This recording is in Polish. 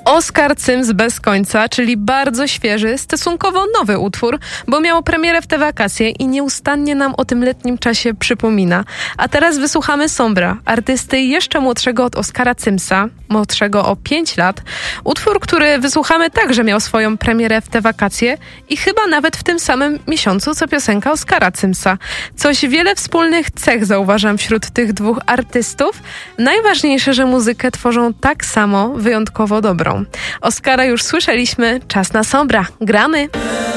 Oskar Cyms bez końca, czyli bardzo świeży, stosunkowo nowy utwór, bo miał premierę w te wakacje i nieustannie nam o tym letnim czasie przypomina. A teraz wysłuchamy Sombra, artysty jeszcze młodszego od Oskara Cymsa, młodszego o 5 lat. Utwór, który wysłuchamy, także miał swoją premierę w te wakacje i chyba nawet w tym samym miesiącu, co piosenka Oskara Cymsa. Wiele wspólnych cech zauważam wśród tych dwóch artystów. Najważniejsze, że muzykę tworzą tak samo wyjątkowo dobrą. Oskara już słyszeliśmy, czas na Sombra. Gramy!